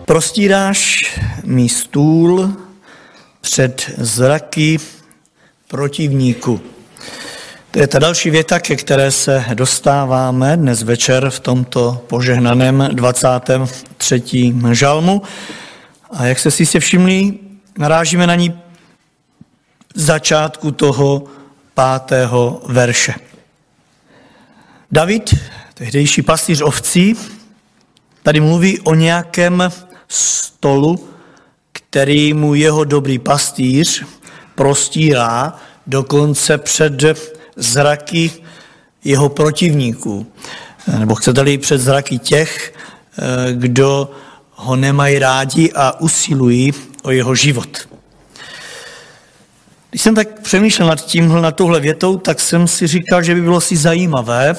Prostíráš mi stůl před zraky protivníků. To je ta další věta, ke které se dostáváme dnes večer v tomto požehnaném 23. žalmu. A jak se si všimli, narážíme na ní v začátku toho 5. verše. David, tehdejší pastýř ovcí, tady mluví o nějakém stolu, který mu jeho dobrý pastýř prostírá dokonce před zraky jeho protivníků. Nebo chcete-li před zraky těch, kdo ho nemají rádi a usilují o jeho život. Když jsem tak přemýšlel nad touhle větou, tak jsem si říkal, že by bylo si zajímavé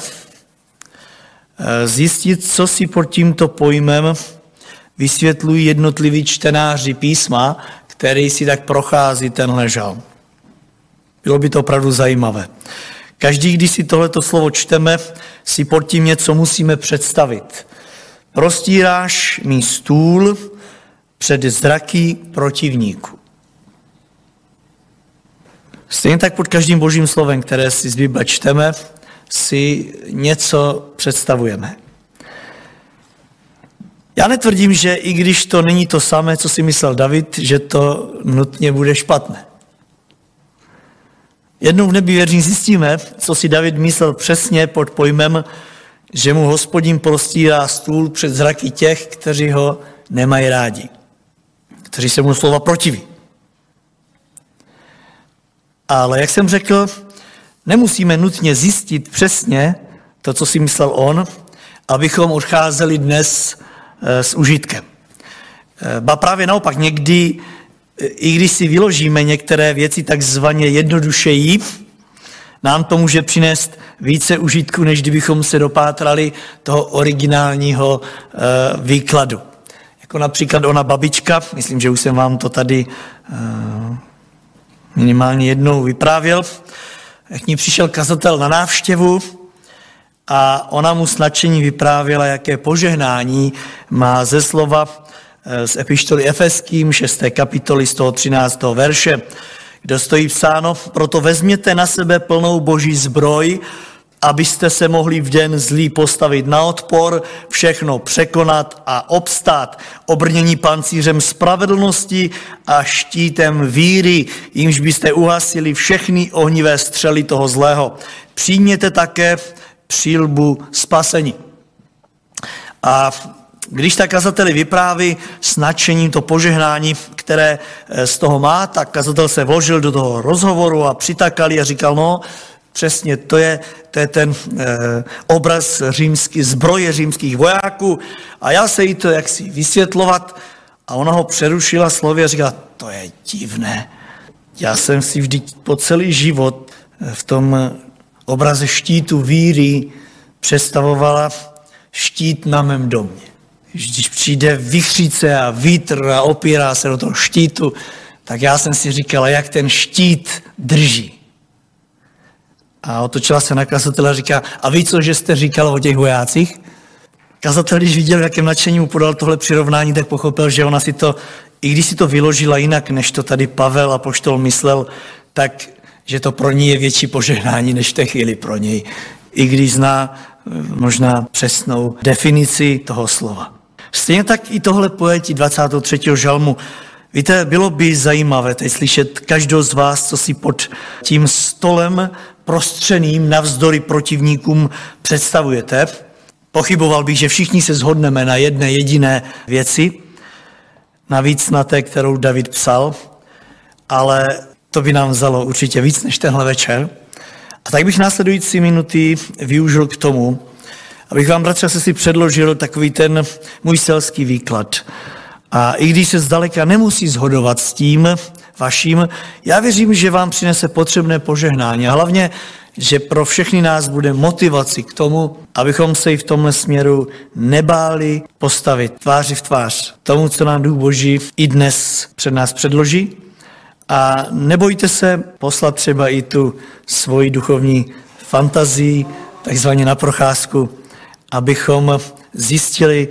zjistit, co si pod tímto pojmem vysvětlují jednotliví čtenáři písma, který si tak prochází tenhle žalm. Bylo by to opravdu zajímavé. Každý, když si tohleto slovo čteme, si pod tím něco musíme představit. Prostíráš mi stůl před zraky protivníků. Stejně tak pod každým božím slovem, které si z Bible čteme, si něco představujeme. Já netvrdím, že i když to není to samé, co si myslel David, že to nutně bude špatné. Jednou v nebi věřím zjistíme, co si David myslel přesně pod pojmem, že mu Hospodin prostírá stůl před zraky těch, kteří ho nemají rádi, kteří se mu slova protiví. Ale jak jsem řekl, nemusíme nutně zjistit přesně to, co si myslel on, abychom odcházeli dnes s užitkem. Ba právě naopak, někdy, i když si vyložíme některé věci takzvaně jednodušeji, nám to může přinést více užitku, než kdybychom se dopátrali toho originálního výkladu. Jako například ona babička, myslím, že už jsem vám to tady minimálně jednou vyprávěl, jak ní přišel kazatel na návštěvu a ona mu s nadšením vyprávěla, jaké požehnání má ze slova z epištoly Efeským 6. kapitoly z toho 13. verše, kde stojí psáno: proto vezměte na sebe plnou boží zbroj, abyste se mohli v den zlý postavit na odpor, všechno překonat a obstát, obrnění pancířem spravedlnosti a štítem víry, jimž byste uhasili všechny ohnivé střely toho zlého. Přijměte také přílbu spasení. A když tak kazateli vypráví s nadšením to požehnání, které z toho má, tak kazatel se vložil do toho rozhovoru a přitakali a říkal, no přesně, to je ten obraz zbroje římských vojáků a já se jí to jaksi vysvětlovat a ona ho přerušila slovy a říkala, to je divné. Já jsem si vždy po celý život v tom obraze štítu víry představovala štít na mém domě. Když přijde vichřice a vítr a opírá se do toho štítu, tak já jsem si říkala, jak ten štít drží. A otočila se na kazatele a říká, a ví co, že jste říkal o těch vojácích? Kazatel, když viděl, v jakém nadšení mu podal tohle přirovnání, tak pochopil, že ona si to, i když si to vyložila jinak, než to tady Pavel apoštol myslel, tak, že to pro ní je větší požehnání, než v té chvíli pro něj. I když zná možná přesnou definici toho slova. Stejně tak i tohle pojetí 23. žalmu. Víte, bylo by zajímavé teď slyšet každého z vás, co si pod tím stolem prostřeným navzdory protivníkům představujete. Pochyboval bych, že všichni se shodneme na jedné jediné věci, navíc na té, kterou David psal, ale to by nám vzalo určitě víc než tenhle večer. A tak bych následující minuty využil k tomu, abych vám, bratři a sestry, předložil takový ten můj selský výklad. A i když se zdaleka nemusí shodovat s tím vaším, já věřím, že vám přinese potřebné požehnání a hlavně, že pro všechny nás bude motivaci k tomu, abychom se i v tomhle směru nebáli postavit tváři v tvář tomu, co nám Duch Boží i dnes před nás předloží. A nebojte se poslat třeba i tu svoji duchovní fantazii, takzvaně na procházku, abychom zjistili,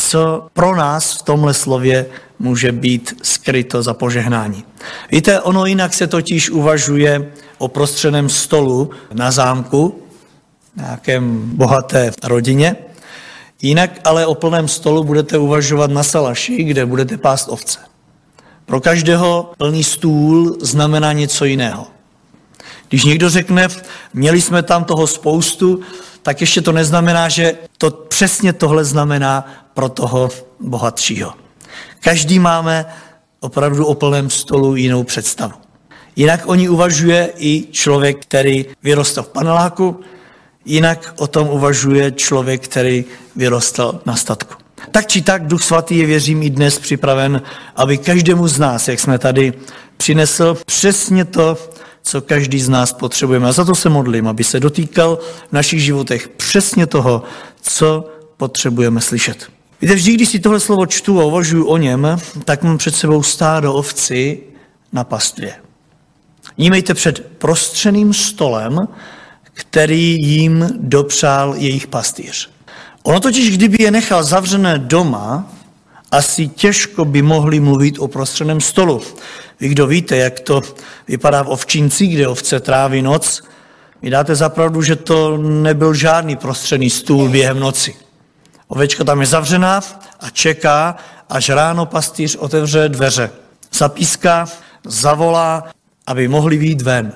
co pro nás v tomhle slově může být skryto za požehnání. Víte, ono jinak se totiž uvažuje o prostřeném stolu na zámku, nějakém bohaté rodině, jinak ale o plném stolu budete uvažovat na salaši, kde budete pást ovce. Pro každého plný stůl znamená něco jiného. Když někdo řekne, měli jsme tam toho spoustu, tak ještě to neznamená, že to přesně tohle znamená pro toho bohatšího. Každý máme opravdu o plném stolu jinou představu. Jinak o ní uvažuje i člověk, který vyrostl v paneláku, jinak o tom uvažuje člověk, který vyrostl na statku. Tak či tak Duch Svatý je, věřím, i dnes připraven, aby každému z nás, jak jsme tady, přinesl přesně to, co každý z nás potřebujeme. A za to se modlím, aby se dotýkal v našich životech přesně toho, co potřebujeme slyšet. Víte, vždy, když si tohle slovo čtu a uvažuji o něm, tak mám před sebou stádo ovci na pastvě. Nímejte před prostřeným stolem, který jim dopřál jejich pastýř. Ono totiž, kdyby je nechal zavřené doma, asi těžko by mohli mluvit o prostřeném stolu. Vy, kdo víte, jak to vypadá v ovčinci, kde ovce tráví noc, mi dáte za pravdu, že to nebyl žádný prostřený stůl během noci. Ovečka tam je zavřená a čeká, až ráno pastýř otevře dveře. Zapíská, zavolá, aby mohli vyjít ven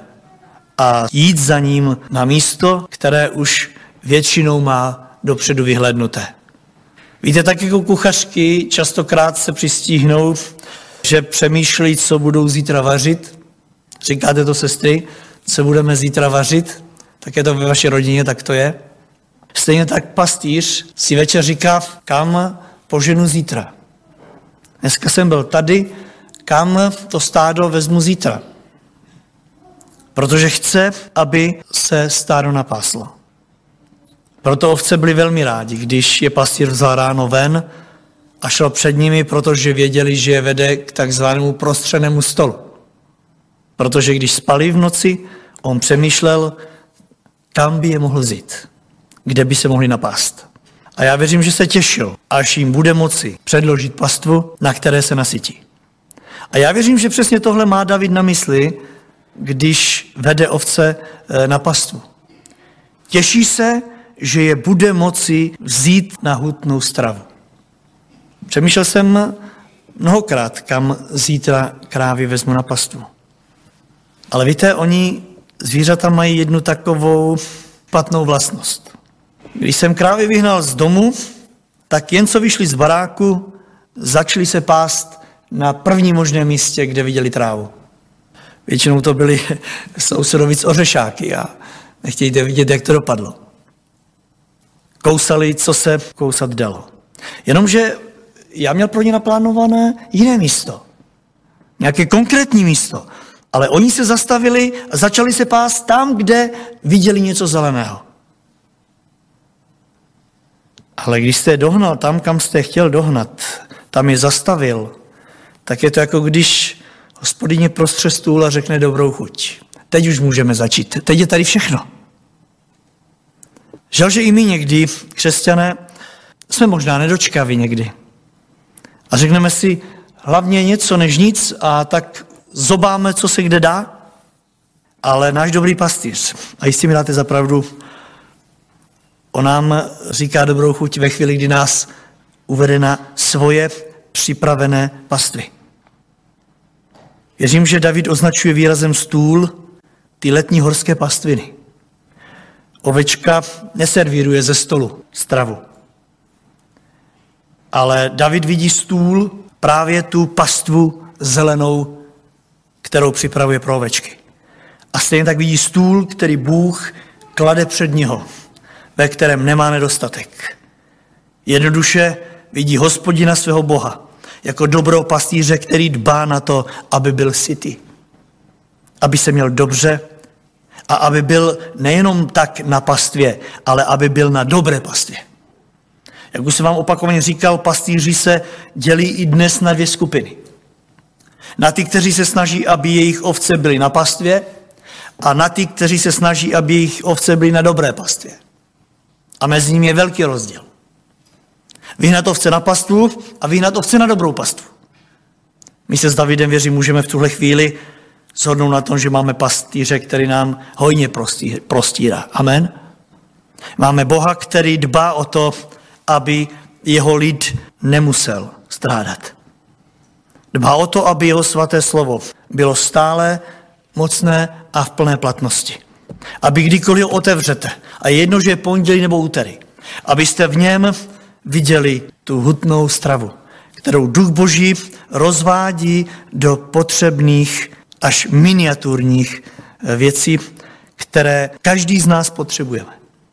a jít za ním na místo, které už většinou má dopředu vyhlédnuté. Víte, tak jako kuchařky častokrát se přistíhnou, že přemýšlejí, co budou zítra vařit. Říkáte to, sestry, co budeme zítra vařit? Tak je to ve vaší rodině, tak to je. Stejně tak pastýř si večer říká, kam poženu zítra. Dneska jsem byl tady, kam to stádo vezmu zítra. Protože chce, aby se stádo napáslo. Proto ovce byli velmi rádi, když je pastýř vzal ráno ven a šel před nimi, protože věděli, že je vede k takzvanému prostřenému stolu. Protože když spali v noci, on přemýšlel, kam by je mohl vzít, kde by se mohli napást. A já věřím, že se těšil, až jim bude moci předložit pastvu, na které se nasytí. A já věřím, že přesně tohle má David na mysli, když vede ovce na pastvu. Těší se, že je bude moci vzít na hutnou stravu. Přemýšlel jsem mnohokrát, kam zítra krávy vezmu na pastvu. Ale víte, oni zvířata mají jednu takovou špatnou vlastnost. Když jsem krávy vyhnal z domu, tak jen co vyšli z baráku, začali se pást na prvním možném místě, kde viděli trávu. Většinou to byly sousedovic ořešáky a nechtějte vidět, jak to dopadlo. Kousali, co se kousat dalo. Jenomže já měl pro ně naplánované jiné místo. Nějaké konkrétní místo. Ale oni se zastavili a začali se pást tam, kde viděli něco zeleného. Ale když jste je dohnal tam, kam jste chtěl dohnat, tam je zastavil, tak je to jako když hospodyně prostře stůl a řekne dobrou chuť. Teď už můžeme začít. Teď je tady všechno. Žal, že i my někdy, křesťané, jsme možná nedočkaví někdy. A řekneme si hlavně něco než nic a tak zobáme, co se kde dá. Ale náš dobrý pastýř, a jistě mi dáte za pravdu, on nám říká dobrou chuť ve chvíli, kdy nás uvede na svoje připravené pastvy. Věřím, že David označuje výrazem stůl ty letní horské pastviny. Ovečka neservíruje ze stolu stravu. Ale David vidí stůl, právě tu pastvu zelenou, kterou připravuje pro ovečky. A stejně tak vidí stůl, který Bůh klade před něho, ve kterém nemá nedostatek. Jednoduše vidí Hospodina svého Boha jako dobrou pastýře, který dbá na to, aby byl sytý, aby se měl dobře a aby byl nejenom tak na pastvě, ale aby byl na dobré pastvě. Jak už jsem vám opakovaně říkal, pastýři se dělí i dnes na dvě skupiny. Na ty, kteří se snaží, aby jejich ovce byly na pastvě, a na ty, kteří se snaží, aby jejich ovce byly na dobré pastvě. A mezi nimi je velký rozdíl. Vyhnat ovce na pastvu a vyhnat ovce na dobrou pastvu. My se s Davidem, věřím, můžeme v tuhle chvíli shodnout na tom, že máme pastýře, který nám hojně prostírá. Amen. Máme Boha, který dbá o to, aby jeho lid nemusel strádat. Dbá o to, aby jeho svaté slovo bylo stále mocné a v plné platnosti. Aby kdykoliv ho otevřete, a jedno, že je pondělí nebo úterý, abyste v něm viděli tu hutnou stravu, kterou Duch Boží rozvádí do potřebných až miniaturních věcí, které každý z nás potřebujeme.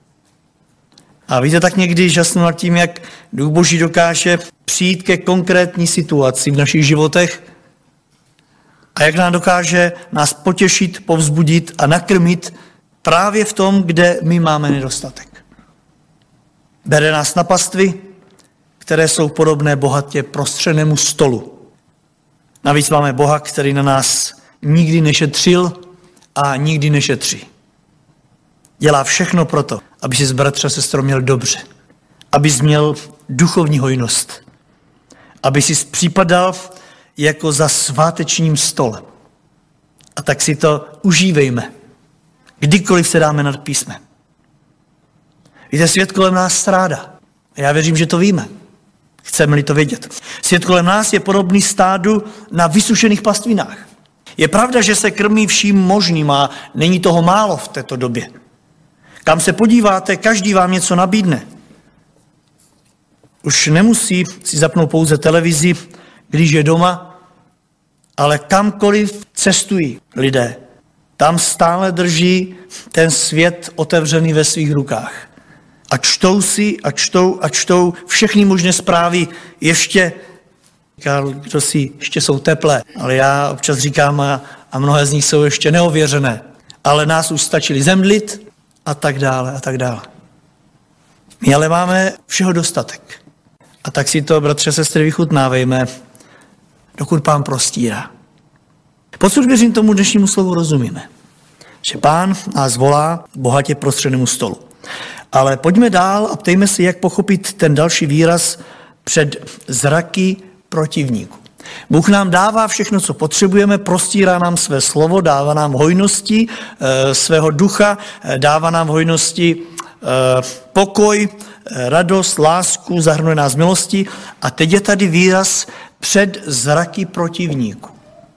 A víte, tak někdy žasnu nad tím, jak Duch Boží dokáže přijít ke konkrétní situaci v našich životech a jak nám dokáže nás potěšit, povzbudit a nakrmit právě v tom, kde my máme nedostatek. Bere nás na pastvy, které jsou podobné bohatě prostřenému stolu. Navíc máme Boha, který na nás nikdy nešetřil a nikdy nešetří. Dělá všechno proto, aby si bratře a sestro měl dobře, aby jsi měl duchovní hojnost, aby si připadal jako za svátečním stolem. A tak si to užívejme, kdykoliv se dáme nad písmem. Víte, svět kolem nás strádá. Já věřím, že to víme. Chceme-li to vědět. Svět kolem nás je podobný stádu na vysušených pastvinách. Je pravda, že se krmí vším možným a není toho málo v této době. Kam se podíváte, každý vám něco nabídne. Už nemusí si zapnout pouze televizi, když je doma, ale kamkoliv cestují lidé, tam stále drží ten svět otevřený ve svých rukách. A čtou si a čtou všechny možné zprávy, ještě jsou teplé, ale já občas říkám a mnohé z nich jsou ještě neověřené, ale nás už stačili zemdlit a tak dále a tak dále. My ale máme všeho dostatek. A tak si to, bratře, sestry, vychutnávejme, dokud Pán prostírá. Podsud věřím tomu dnešnímu slovu rozumíme, že Pán nás volá bohatě prostřenému stolu. Ale pojďme dál a ptejme si, jak pochopit ten další výraz před zraky protivníků. Bůh nám dává všechno, co potřebujeme, prostírá nám své slovo, dává nám hojnosti svého ducha, dává nám hojnosti pokoj, radost, lásku, zahrnuje nás milosti. A teď je tady výraz před zraky protivníků.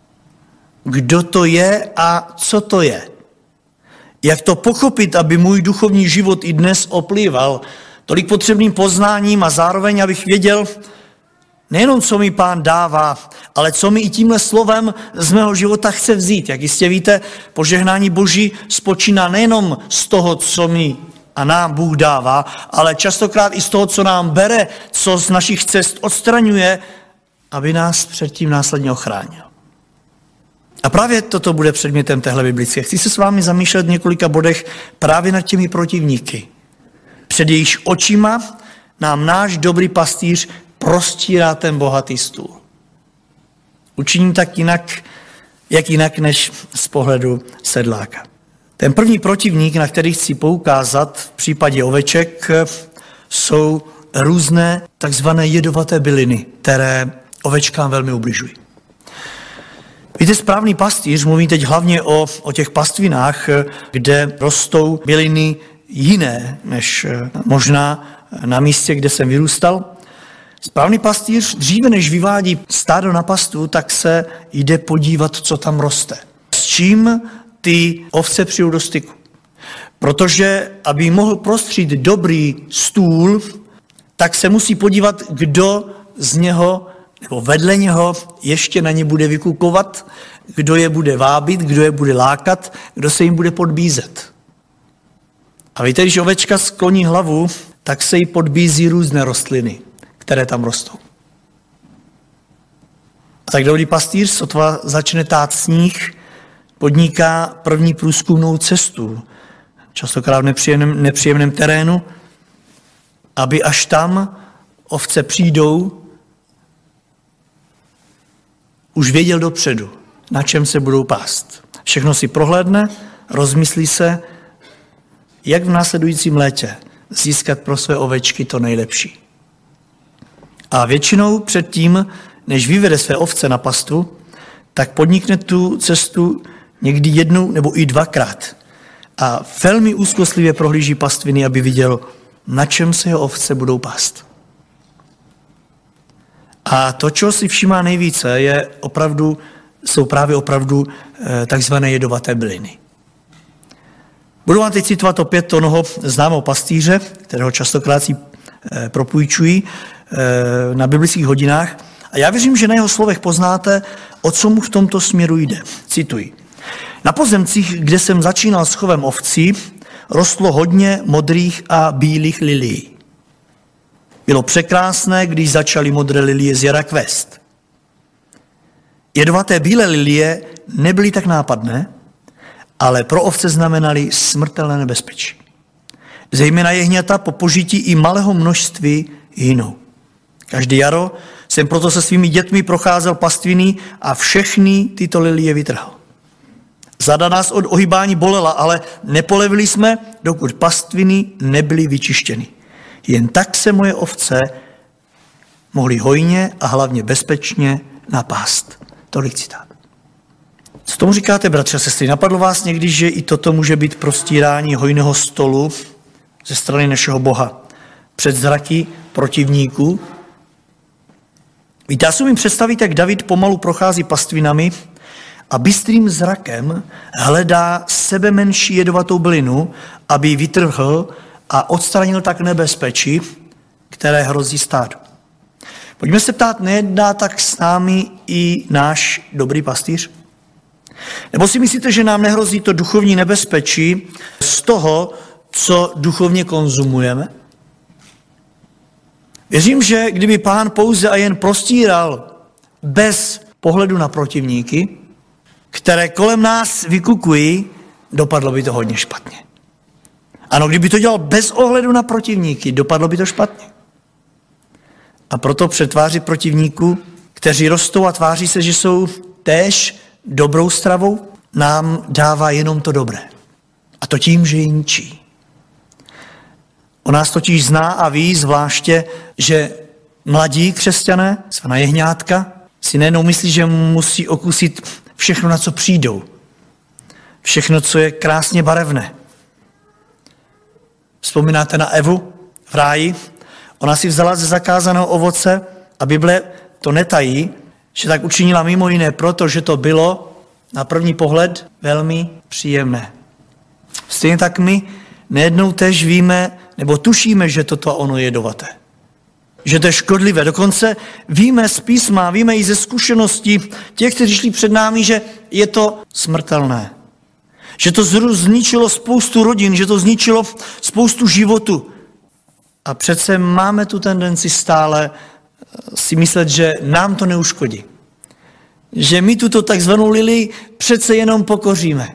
Kdo to je a co to je? Jak to pochopit, aby můj duchovní život i dnes oplýval tolik potřebným poznáním a zároveň, abych věděl nejenom, co mi Pán dává, ale co mi i tímhle slovem z mého života chce vzít. Jak jistě víte, požehnání Boží spočíná nejenom z toho, co mi a nám Bůh dává, ale častokrát i z toho, co nám bere, co z našich cest odstraňuje, aby nás předtím následně ochránil. A právě toto bude předmětem téhle biblické. Chci se s vámi zamýšlet v několika bodech právě nad těmi protivníky. Před jejichž očima nám náš dobrý pastýř prostírá ten bohatý stůl. Učiním tak jak jinak než z pohledu sedláka. Ten první protivník, na který chci poukázat v případě oveček, jsou různé takzvané jedovaté byliny, které ovečkám velmi ubližují. Víte, správný pastýř, mluvím teď hlavně o těch pastvinách, kde rostou byliny jiné, než možná na místě, kde jsem vyrůstal. Správný pastýř dříve, než vyvádí stádo na pastvu, tak se jde podívat, co tam roste. S čím ty ovce přijdou do styku. Protože, aby mohl prostřít dobrý stůl, tak se musí podívat, kdo z něho nebo vedle něho ještě na ně bude vykukovat, kdo je bude vábit, kdo je bude lákat, kdo se jim bude podbízet. A víte, když ovečka skloní hlavu, tak se jí podbízí různé rostliny, které tam rostou. A tak dobrý pastýř, sotva začne tát sníh, podniká první průzkumnou cestu, častokrát v nepříjemném terénu, aby až tam ovce přijdou, už věděl dopředu, na čem se budou pást. Všechno si prohlédne, rozmyslí se, jak v následujícím létě získat pro své ovečky to nejlepší. A většinou předtím, než vyvede své ovce na pastvu, tak podnikne tu cestu někdy jednou nebo i dvakrát. A velmi úzkostlivě prohlíží pastviny, aby viděl, na čem se jeho ovce budou pást. A to, čeho si všímá nejvíce, jsou právě opravdu takzvané jedovaté byliny. Budu vám teď citovat opět onoho známého pastýře, kterého častokrát si propůjčují na biblických hodinách. A já věřím, že na jeho slovech poznáte, o co mu v tomto směru jde. Cituji. Na pozemcích, kde jsem začínal s chovem ovcí, rostlo hodně modrých a bílých lilií. Bylo překrásné, když začaly modré lilie z jara kvést. Jedovaté bílé lilie nebyly tak nápadné, ale pro ovce znamenaly smrtelné nebezpečí. Zejména jehňata po požití i malého množství hynou. Každý jaro jsem proto se svými dětmi procházel pastviny a všechny tyto lilie vytrhl. Zada nás od ohýbání bolela, ale nepolevili jsme, dokud pastviny nebyly vyčištěny. Jen tak se moje ovce mohly hojně a hlavně bezpečně napást. Tolik citát. Co tomu říkáte, bratři a sestry? Napadlo vás někdy, že i toto může být prostírání hojného stolu ze strany našeho Boha před zraky protivníků? Víte, já si umím představit, jak David pomalu prochází pastvinami a bystrým zrakem hledá sebe menší jedovatou bylinu, aby ji vytrhl a odstranil tak nebezpečí, které hrozí stádu. Pojďme se ptát, nejedná tak s námi i náš dobrý pastýř? Nebo si myslíte, že nám nehrozí to duchovní nebezpečí z toho, co duchovně konzumujeme? Věřím, že kdyby Pán pouze a jen prostíral bez pohledu na protivníky, které kolem nás vykukují, dopadlo by to hodně špatně. Ano, kdyby to dělal bez ohledu na protivníky, dopadlo by to špatně. A proto před tváří protivníků, kteří rostou a tváří se, že jsou též dobrou stravou, nám dává jenom to dobré. A to tím, že ji ničí. On nás totiž zná a ví zvláště, že mladí křesťané, svá jehňátka, si nejenom myslí, že musí okusit všechno, na co přijdou. Všechno, co je krásně barevné. Vzpomínáte na Evu v ráji? Ona si vzala ze zakázaného ovoce a Bible to netají, že tak učinila mimo jiné proto, že to bylo na první pohled velmi příjemné. Stejně tak my nejednou též víme, nebo tušíme, že toto ono je jedovaté. Že to je škodlivé. Dokonce víme z písma, víme i ze zkušeností těch, kteří šli před námi, že je to smrtelné. Že to zničilo spoustu rodin, že to zničilo spoustu životu. A přece máme tu tendenci stále si myslet, že nám to neuškodí. Že my tuto takzvanou lilii přece jenom pokoříme.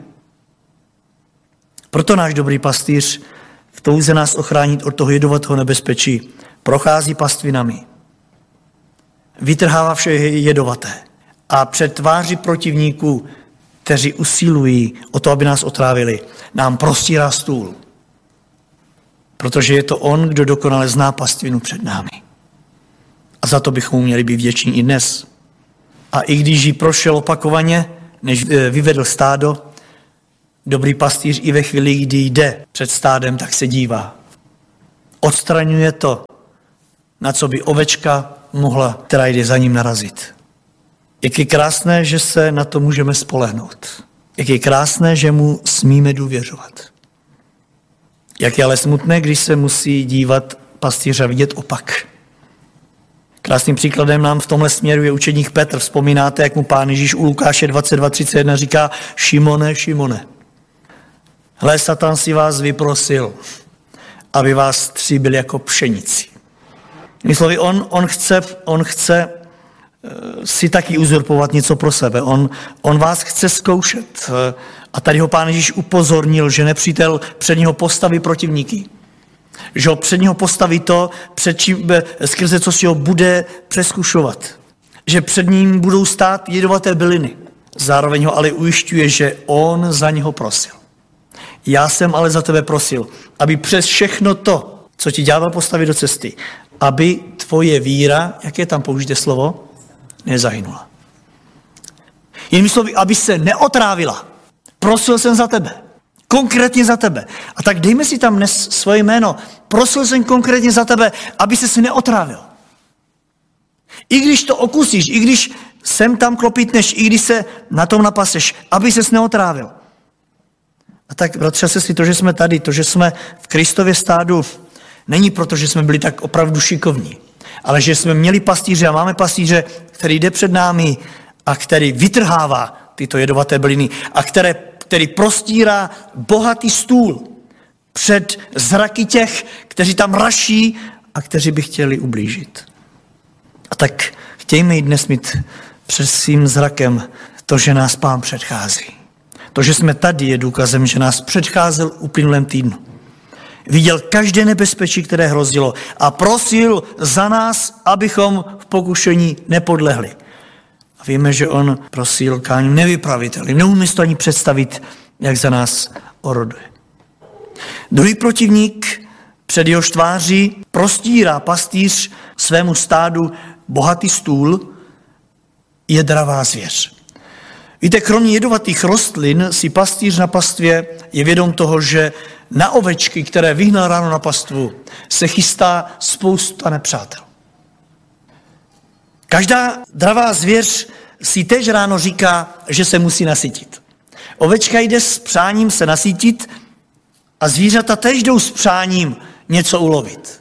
Proto náš dobrý pastýř v touze nás ochránit od toho jedovatého nebezpečí prochází pastvinami. Vytrhává vše jedovaté. A před tváří protivníků, kteří usilují o to, aby nás otrávili, nám prostírá stůl. Protože je to on, kdo dokonale zná pastvinu před námi. A za to bychom měli být vděční i dnes. A i když ji prošel opakovaně, než vyvedl stádo, dobrý pastýř i ve chvíli, kdy jde před stádem, tak se dívá. Odstraňuje to, na co by ovečka mohla, která jde za ním, narazit. Jak je krásné, že se na to můžeme spolehnout. Jak je krásné, že mu smíme důvěřovat. Jak je ale smutné, když se musí dívat pastýř a vidět opak. Krásným příkladem nám v tomhle směru je učedník Petr. Vzpomínáte, jak mu Pán Ježíš u Lukáše 22:31 říká: Šimone, Šimone, hle, Satan si vás vyprosil, aby vás stříbil jako pšenici. Jinými slovy, on chce si taky uzurpovat něco pro sebe. On vás chce zkoušet. A tady ho Pán Ježíš upozornil, že nepřítel před něho postaví protivníky. Že ho před něho postaví to, skrze co si ho bude přeskušovat. Že před ním budou stát jedovaté byliny. Zároveň ho ale ujišťuje, že on za něho prosil. Já jsem ale za tebe prosil, aby přes všechno to, co ti ďábel postaví do cesty, aby tvoje víra, jaké tam použijte slovo, nezahynula. Jinými slovy, aby se neotrávila. Prosil jsem za tebe. Konkrétně za tebe. A tak dejme si tam dnes svoje jméno. Prosil jsem konkrétně za tebe, aby se neotrávil. I když to okusíš, i když sem tam klopítneš, i když se na tom napaseš, aby ses neotrávil. A tak, bratře a sestry, to, že jsme tady, to, že jsme v Kristově stádu, není proto, že jsme byli tak opravdu šikovní, ale že jsme měli pastýře a máme pastýře, který jde před námi a který vytrhává tyto jedovaté byliny a který prostírá bohatý stůl před zraky těch, kteří tam raší a kteří by chtěli ublížit. A tak chtějme i dnes mít před svým zrakem to, že nás Pán předchází. To, že jsme tady, je důkazem, že nás předcházel v uplynulém týdnu. Viděl každé nebezpečí, které hrozilo a prosil za nás, abychom v pokušení nepodlehli. A víme, že on prosil káním nevypravitelným. Neumíme si to ani představit, jak za nás oroduje. Druhý protivník, před jehož tváří prostírá pastýř svému stádu bohatý stůl, je dravá zvěř. Víte, kromě jedovatých rostlin si pastýř na pastvě je vědom toho, že na ovečky, které vyhnal ráno na pastvu, se chystá spousta nepřátel. Každá dravá zvěř si též ráno říká, že se musí nasytit. Ovečka jde s přáním se nasytit a zvířata též jdou s přáním něco ulovit.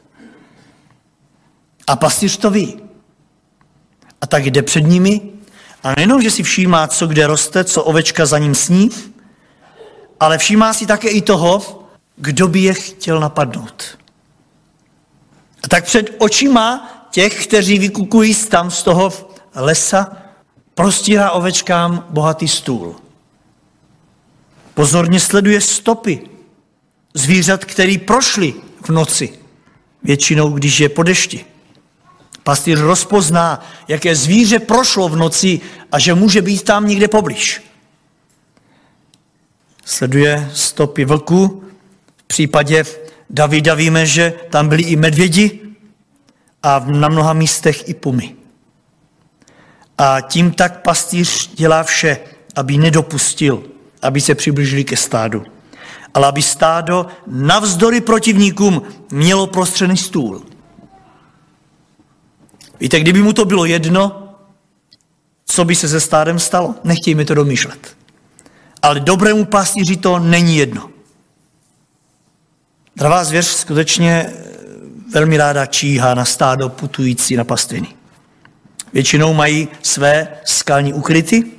A pastýř to ví. A tak jde před nimi a nejenom, že si všímá, co kde roste, co ovečka za ním sní, ale všímá si také i toho, kdo by je chtěl napadnout. A tak před očima těch, kteří vykukují tam z toho lesa, prostírá ovečkám bohatý stůl. Pozorně sleduje stopy zvířat, který prošli v noci, většinou, když je po dešti. Pastýř rozpozná, jaké zvíře prošlo v noci a že může být tam někde poblíž. Sleduje stopy vlků. V případě Davida víme, že tam byli i medvědi a na mnoha místech i pumy. A tím tak pastýř dělá vše, aby nedopustil, aby se přiblížili ke stádu. Ale aby stádo navzdory protivníkům mělo prostřený stůl. Víte, kdyby mu to bylo jedno, co by se se stádem stalo? Nechtějme to domýšlet. Ale dobrému pastýři to není jedno. Dravá zvěř skutečně velmi ráda číhá na stádo putující na pastviny. Většinou mají své skalní ukryty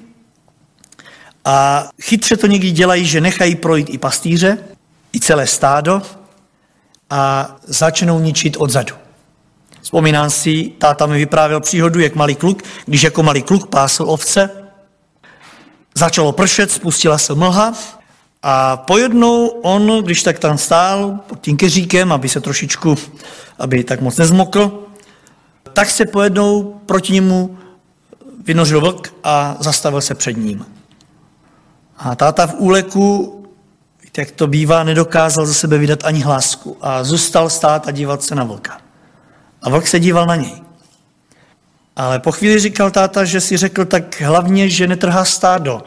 a chytře to někdy dělají, že nechají projít i pastýře, i celé stádo a začnou ničit odzadu. Vzpomínám si, táta mi vyprávěl příhodu, jak malý kluk, když jako malý kluk pásl ovce, začalo pršet, spustila se mlha a pojednou on, když tak tam stál pod tím keříkem, aby se trošičku, aby tak moc nezmokl, tak se pojednou proti němu vynořil vlk a zastavil se před ním. A táta v úleku, víte, jak to bývá, nedokázal za sebe vydat ani hlásku a zůstal stát a dívat se na vlka. A vlk se díval na něj. Ale po chvíli říkal táta, že si řekl tak hlavně, že netrhá stádo.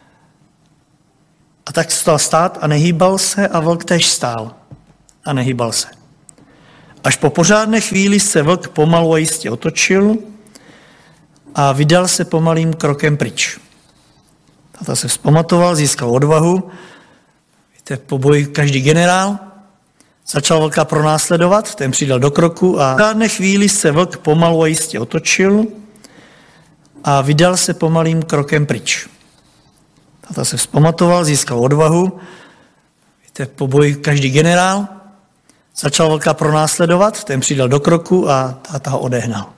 A tak stal stát a nehýbal se a vlk též stál a nehýbal se. Až po pořádné chvíli se vlk pomalu a jistě otočil a vydal se pomalým krokem pryč. Táta se vzpamatoval, získal odvahu. Víte, po boji každý generál. Začal vlka pronásledovat, ten přidal do kroku a v žádné chvíli se vlk pomalu a jistě otočil a vydal se pomalým krokem pryč. Táta se vzpamatoval, získal odvahu. Víte, po boji každý generál. Začal vlka pronásledovat, ten přidal do kroku a táta ho odehnal.